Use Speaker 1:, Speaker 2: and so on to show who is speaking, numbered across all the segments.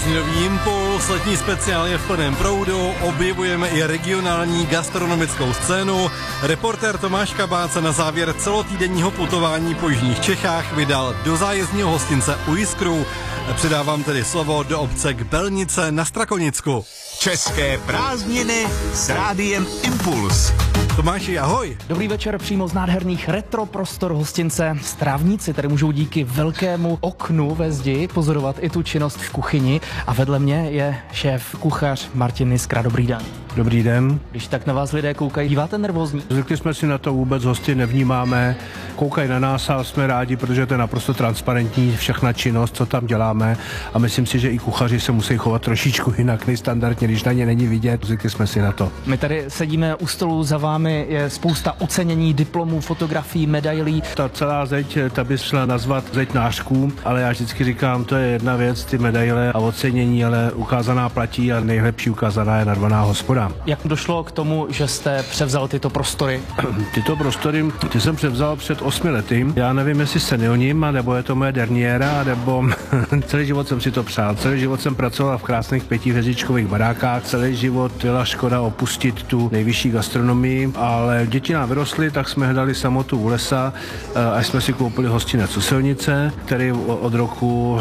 Speaker 1: Prázdninový impuls, letní speciál je v plném proudu, objevujeme i regionální gastronomickou scénu. Reportér Tomáš Kabát se na závěr celotýdenního putování po jižních Čechách vydal do zájezdního hostince u Jiskru. Předávám tedy slovo do obce Kbelnice na Strakonicku.
Speaker 2: České prázdniny s Rádiem Impuls.
Speaker 1: Tomáši, ahoj.
Speaker 3: Dobrý večer přímo z nádherných retro prostor hostince. Strávníci tady můžou díky velkému oknu ve zdi pozorovat i tu činnost v kuchyni. A vedle mě je šéf kuchař Martin Niskra. Dobrý den.
Speaker 4: Dobrý den.
Speaker 3: Když tak na vás lidé koukají, díváte nervózní?
Speaker 4: Zvykli jsme si na to, vůbec hosty nevnímáme, koukají na nás a jsme rádi, protože to je naprosto transparentní všechna činnost, co tam děláme, a myslím si, že i kuchaři se musí chovat trošičku jinak než standardně, když na ně není vidět. Zvykli jsme si na to.
Speaker 3: My tady sedíme u stolu, za vámi je spousta ocenění, diplomů, fotografií, medailí.
Speaker 4: Ta celá zeď, ta by šla nazvat zeď nářků, ale já vždycky říkám, to je jedna věc, ty medaile a ocenění, ale ukázaná platí a nejlepší ukázaná je narvaná hospoda.
Speaker 3: Jak došlo k tomu, že jste převzal tyto prostory?
Speaker 4: Tyto prostory jsem převzal před 8 lety. Já nevím, jestli senioním, nebo je to moje derniéra, nebo celý život jsem si to přál. Celý život jsem pracoval v krásných 5hvězdičkových barákách. Celý život byla škoda opustit tu nejvyšší gastronomii, ale děti nám vyrostly, tak jsme hledali samotu u lesa, až jsme si koupili hostinec u Silnice, který od roku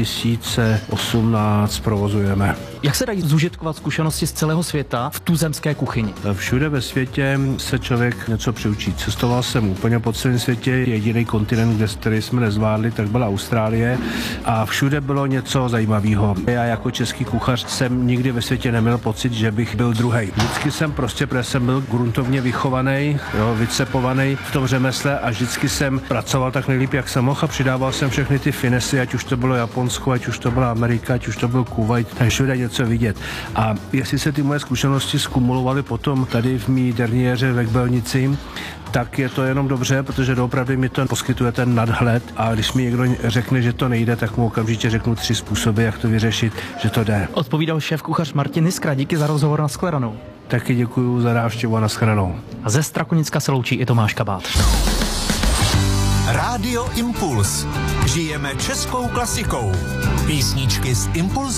Speaker 4: 2018 provozujeme.
Speaker 3: Jak se dají zužitkovat zkušenosti z celého světa v tuzemské kuchyni?
Speaker 4: Všude ve světě se člověk něco přiučí. Cestoval jsem úplně po celém světě. Jediný kontinent, který jsme nezvládli, tak byla Austrálie, a všude bylo něco zajímavého. Já jako český kuchař jsem nikdy ve světě neměl pocit, že bych byl druhej. Vždycky jsem protože jsem byl gruntovně vychovaný, vycepovaný v tom řemesle, a vždycky jsem pracoval tak nejlíp, jak jsem mohl, a přidával jsem všechny ty finesy, ať už to bylo Japonsko, ať už to byla Amerika, ať už to byl Kuvajt, tak všude něco vidět. A jestli se ty moje zkušenosti skumulovaly potom tady v mý derniéře ve Kbelnici, tak je to jenom dobře, protože doopravdy mi to poskytuje ten nadhled, a když mi někdo řekne, že to nejde, tak mu okamžitě řeknu 3 způsoby, jak to vyřešit, že to jde.
Speaker 3: Odpovídal šéf kuchař Martin Niskra, díky za rozhovor, nashledanou.
Speaker 4: Taky děkuju za návštěvu a nashledanou.
Speaker 3: A ze Strakonicka se loučí i Tomáš Kabát.
Speaker 2: Rádio Impuls. Žijeme českou klasikou. Písničky z Impulzu.